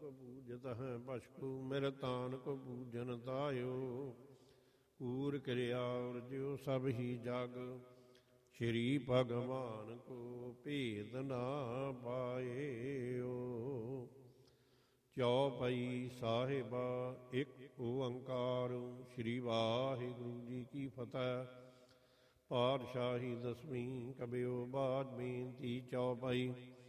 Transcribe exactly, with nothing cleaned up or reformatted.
को पूजत है पशु मेरे तान को पूजन तायो कूर क्रिया और जो सब ही जग श्री भगवान को भेद ना पाए। चौपाई साहिबा एक ओंकार श्री वाहिगुरु जी की फतेह। पातशाही दसवीं कबियो बाद बेनती चौपाई